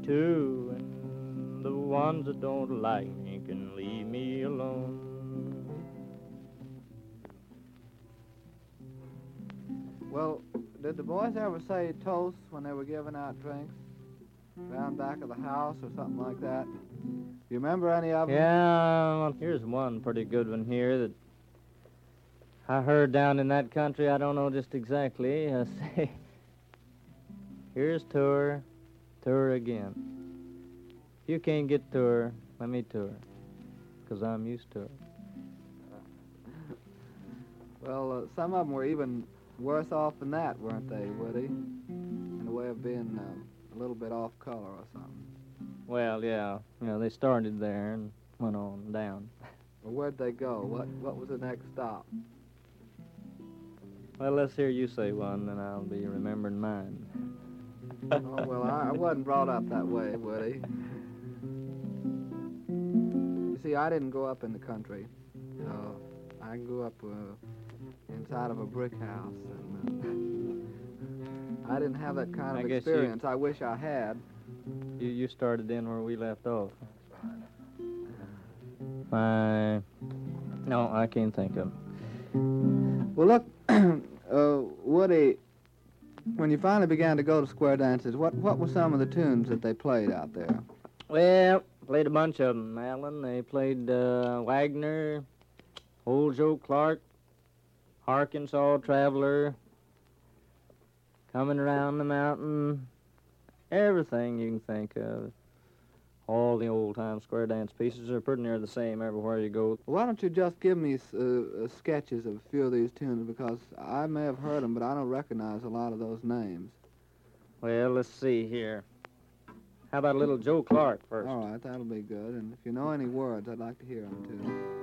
too, and the ones that don't like me can leave me alone. Well, did the boys ever say toasts when they were giving out drinks? Around back of the house or something like that? You remember any of them? Yeah, well, here's one pretty good one here that I heard down in that country. I don't know just exactly. I say, here's to her, to her again. If you can't get to her, let me to her, 'cause I'm used to her. Well, some of them were even worse off than that, weren't they, Woody? In a way of being a little bit off color or something. Well, yeah, they started there and went on down. Well, where'd they go? What was the next stop? Well, let's hear you say one, and I'll be remembering mine. Oh, well, I wasn't brought up that way, Woody. You see, I didn't grow up in the country. I grew up inside of a brick house, and I didn't have that kind of experience. I wish I had. You started in where we left off. No, I can't think of 'em. Well, look, Woody, when you finally began to go to square dances, what were some of the tunes that they played out there? Well, played a bunch of them, Alan. They played Wagner, Old Joe Clark, Arkansas Traveler, Coming Around the Mountain, everything you can think of. All the old-time square dance pieces are pretty near the same everywhere you go. Why don't you just give me sketches of a few of these tunes, because I may have heard them, but I don't recognize a lot of those names. Well, let's see here. How about a little Joe Clark first? All right, that'll be good. And if you know any words, I'd like to hear them, too.